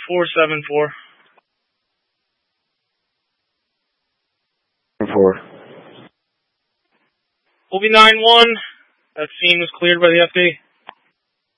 474. 4. Will be 9-1. That scene was cleared by the FD.